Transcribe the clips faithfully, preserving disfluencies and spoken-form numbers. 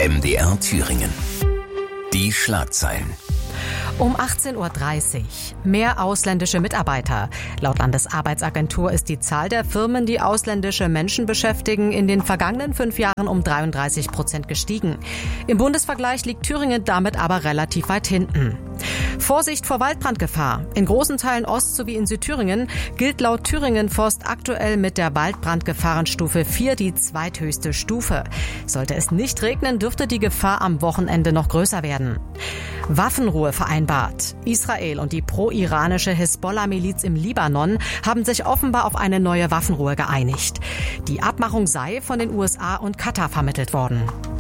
M D R Thüringen. Die Schlagzeilen. Um achtzehn Uhr dreißig. Mehr ausländische Mitarbeiter. Laut Landesarbeitsagentur ist die Zahl der Firmen, die ausländische Menschen beschäftigen, in den vergangenen fünf Jahren um dreiunddreißig Prozent gestiegen. Im Bundesvergleich liegt Thüringen damit aber relativ weit hinten. Vorsicht vor Waldbrandgefahr. In großen Teilen Ost- sowie in Südthüringen gilt laut Thüringen Forst aktuell mit der Waldbrandgefahrenstufe vier die zweithöchste Stufe. Sollte es nicht regnen, dürfte die Gefahr am Wochenende noch größer werden. Waffenruhe vereinbart. Israel und die pro-iranische Hisbollah-Miliz im Libanon haben sich offenbar auf eine neue Waffenruhe geeinigt. Die Abmachung sei von den U S A und Katar vermittelt worden.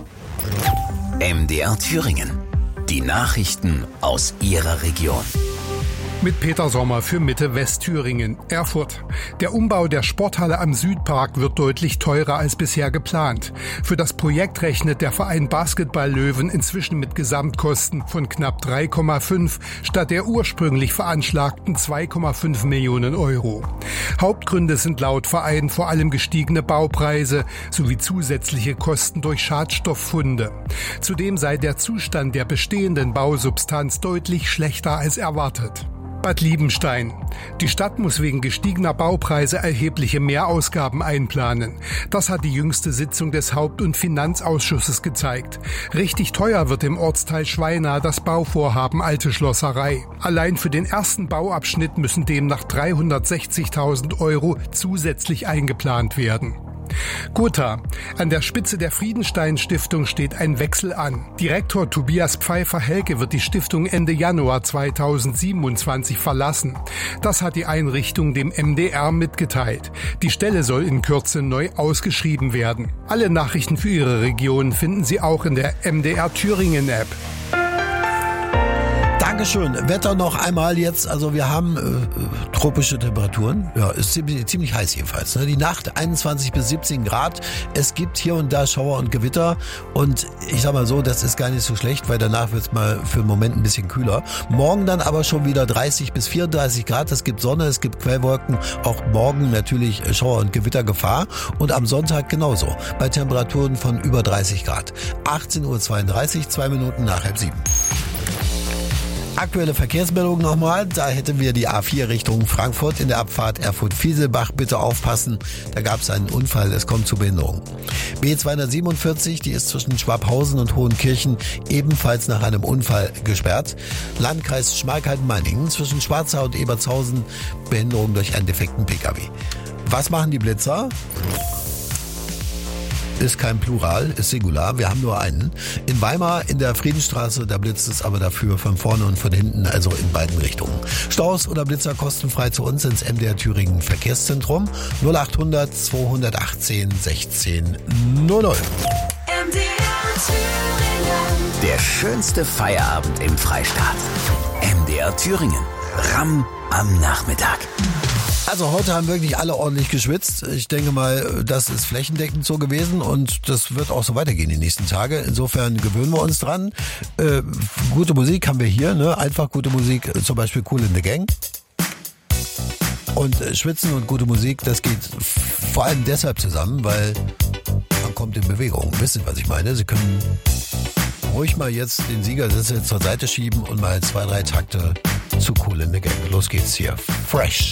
M D R Thüringen. Die Nachrichten aus Ihrer Region. Mit Peter Sommer für Mitte-Westthüringen. Erfurt. Der Umbau der Sporthalle am Südpark wird deutlich teurer als bisher geplant. Für das Projekt rechnet der Verein Basketball Löwen inzwischen mit Gesamtkosten von knapp drei Komma fünf statt der ursprünglich veranschlagten zwei Komma fünf Millionen Euro. Hauptgründe sind laut Verein vor allem gestiegene Baupreise sowie zusätzliche Kosten durch Schadstofffunde. Zudem sei der Zustand der bestehenden Bausubstanz deutlich schlechter als erwartet. Bad Liebenstein. Die Stadt muss wegen gestiegener Baupreise erhebliche Mehrausgaben einplanen. Das hat die jüngste Sitzung des Haupt- und Finanzausschusses gezeigt. Richtig teuer wird im Ortsteil Schweina das Bauvorhaben Alte Schlosserei. Allein für den ersten Bauabschnitt müssen demnach dreihundertsechzigtausend Euro zusätzlich eingeplant werden. Gotha. An der Spitze der Friedenstein-Stiftung steht ein Wechsel an. Direktor Tobias Pfeiffer-Helke wird die Stiftung Ende Januar zweitausendsiebenundzwanzig verlassen. Das hat die Einrichtung dem M D R mitgeteilt. Die Stelle soll in Kürze neu ausgeschrieben werden. Alle Nachrichten für Ihre Region finden Sie auch in der M D R Thüringen-App. Dankeschön. Wetter noch einmal jetzt. Also wir haben äh, tropische Temperaturen. Ja, ist ziemlich, ziemlich heiß jedenfalls. Ne? Die Nacht einundzwanzig bis siebzehn Grad. Es gibt hier und da Schauer und Gewitter. Und ich sag mal so, das ist gar nicht so schlecht, weil danach wird es mal für einen Moment ein bisschen kühler. Morgen dann aber schon wieder dreißig bis vierunddreißig Grad. Es gibt Sonne, es gibt Quellwolken. Auch morgen natürlich Schauer- und Gewittergefahr. Und am Sonntag genauso. Bei Temperaturen von über dreißig Grad. achtzehn Uhr zweiunddreißig, zwei Minuten nach halb sieben. Aktuelle Verkehrsmeldung nochmal. Da hätten wir die A vier Richtung Frankfurt in der Abfahrt Erfurt-Fieselbach. Bitte aufpassen, da gab es einen Unfall, es kommt zu Behinderung. B zweihundertsiebenundvierzig, die ist zwischen Schwabhausen und Hohenkirchen ebenfalls nach einem Unfall gesperrt. Landkreis Schmalkalden-Meiningen zwischen Schwarzau und Ebertshausen, Behinderung durch einen defekten Pkw. Was machen die Blitzer? Ist kein Plural, ist Singular. Wir haben nur einen. In Weimar in der Friedensstraße, da blitzt es aber dafür von vorne und von hinten, also in beiden Richtungen. Staus oder Blitzer kostenfrei zu uns ins M D R Thüringen Verkehrszentrum null achthundert zweihundertachtzehn sechzehn null null. M D R Thüringen. Der schönste Feierabend im Freistaat. M D R Thüringen. Ramm am Nachmittag. Also heute haben wirklich alle ordentlich geschwitzt. Ich denke mal, das ist flächendeckend so gewesen und das wird auch so weitergehen die nächsten Tage. Insofern gewöhnen wir uns dran. Äh, gute Musik haben wir hier, ne? Einfach gute Musik, zum Beispiel Kool in the Gang. Und äh, Schwitzen und gute Musik, das geht vor allem deshalb zusammen, weil man kommt in Bewegung. Wisst ihr, was ich meine? Sie können ruhig mal jetzt den Siegersitz zur Seite schieben und mal zwei, drei Takte zu Kool in the Gang. Los geht's hier. Fresh.